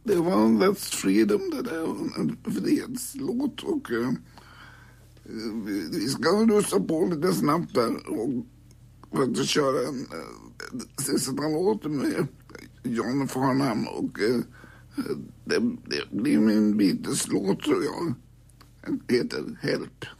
det var en That's Freedom, det där, en fredslåt. Och vi ska lyssna på lite snabbt där och för att köra en sista låt med John Farnham. Och det blir min Beatles-låt, tror jag. Den heter Help.